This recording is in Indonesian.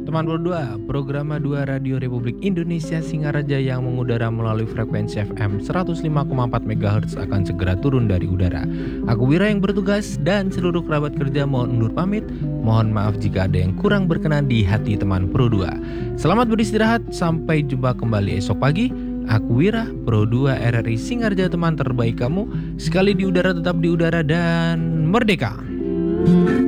Teman berdua, program 2 Radio Republik Indonesia Singaraja yang mengudara melalui frekuensi FM 105,4 MHz akan segera turun dari udara. Aku Wira yang bertugas dan seluruh kerabat kerja mohon undur pamit. Mohon maaf jika ada yang kurang berkenan di hati teman Pro 2. Selamat beristirahat, sampai jumpa kembali esok pagi. Aku Wira, Pro 2 RRI Singaraja, teman terbaik kamu. Sekali di udara tetap di udara dan merdeka.